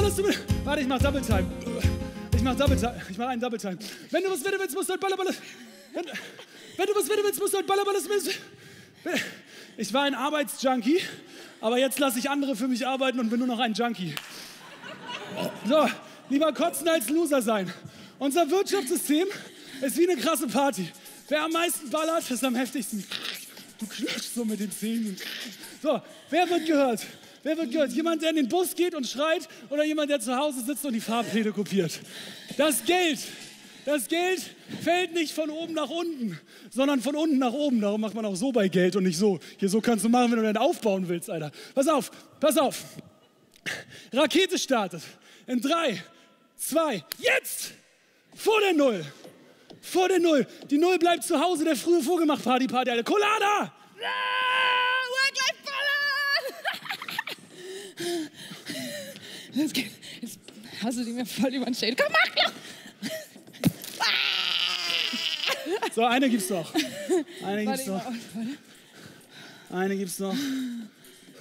musst warte, ich mach Double Time. Ich mach einen Double Time. Wenn du was wissen willst, musst du halt Ballerballes. Wenn du was wissen willst, musst du halt Ballerballes. Ich war ein Arbeitsjunkie, aber jetzt lasse ich andere für mich arbeiten und bin nur noch ein Junkie. So, lieber kotzen als Loser sein. Unser Wirtschaftssystem ist wie eine krasse Party. Wer am meisten ballert, ist am heftigsten. Du knirschst so mit den Zähnen. So, wer wird gehört? Wer wird gehört? Jemand, der in den Bus geht und schreit oder jemand, der zu Hause sitzt und die Fahrpläne kopiert? Das Geld fällt nicht von oben nach unten, sondern von unten nach oben. Darum macht man auch so bei Geld und nicht so. Hier, so kannst du machen, wenn du dann aufbauen willst, Alter. Pass auf. Rakete startet. In 3, 2, jetzt! Vor der Null. Die Null bleibt zu Hause, der frühe Vogel macht Party, Alter. Colada! Jetzt hast du die mir voll über den Schädel. Komm, mach doch! So, eine gibt's noch. Eine gibt's noch.